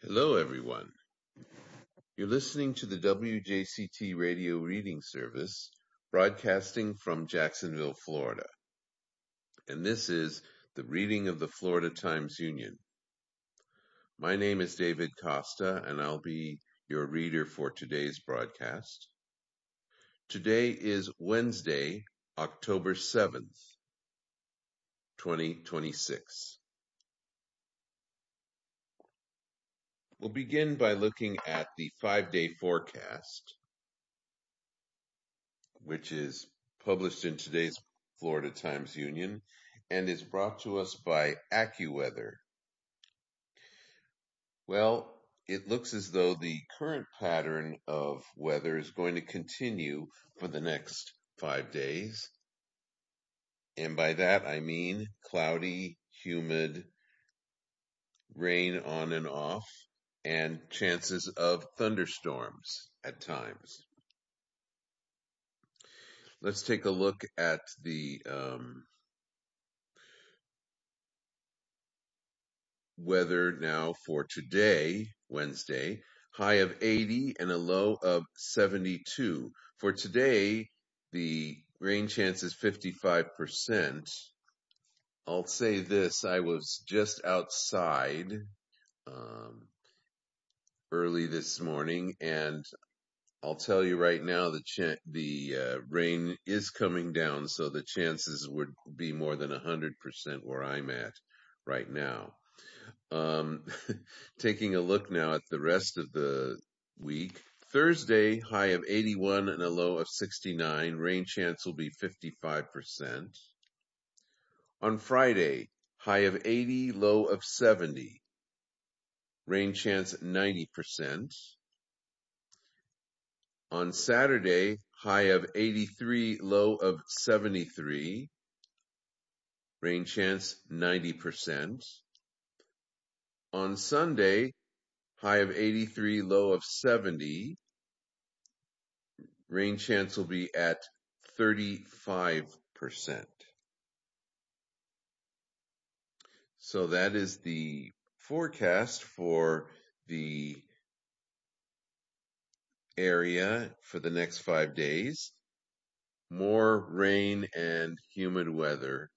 Hello, everyone. You're listening to the WJCT radio reading service broadcasting from Jacksonville, Florida. And this is the reading of the Florida Times Union. My name is David Costa, and I'll be your reader for today's broadcast. Today is Wednesday, October 7th, 2026. We'll begin by looking at the 5-day forecast, which is published in today's Florida Times Union and is brought to us by AccuWeather. Well, it looks as though the current pattern of weather is going to continue for the next 5 days. And by that I mean cloudy, humid, rain on and off, and chances of thunderstorms at times. Let's take a look at the weather now for today, Wednesday. High of 80 and a low of 72. For today, the rain chance is 55%. I'll say this, I was just outside early this morning, and I'll tell you right now the rain is coming down, so the chances would be more than 100% where I'm at right now. Taking a look now at the rest of the week. Thursday, high of 81 and a low of 69. Rain chance will be 55%. On Friday, high of 80, low of 70. Rain chance 90%. On Saturday, high of 83, low of 73. Rain chance 90%. On Sunday, high of 83, low of 70. Rain chance will be at 35%. So that is the forecast for the area for the next 5 days. More rain and humid weather